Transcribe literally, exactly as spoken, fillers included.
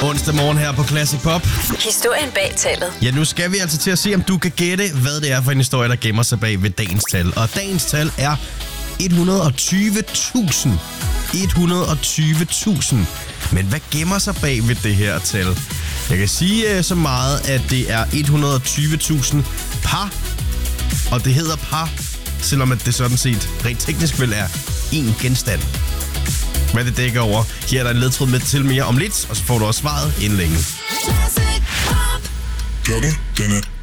Onsdag morgen her på Classic Pop. Historien bag tallet. Ja, nu skal vi altså til at se, om du kan gætte, hvad det er for en historie, der gemmer sig bag ved dagens tal. Og dagens tal er et hundrede og tyve tusind. et hundrede og tyve tusind. Men hvad gemmer sig bag ved det her tal? Jeg kan sige uh, så meget, at det er et hundrede og tyve tusind par. Og det hedder par, selvom at det sådan set rent teknisk vel er en genstand. Hvad det dækker over, giver der en ledtråd med til mere om lidt, og så får du også svaret inden længe. Klokken, den er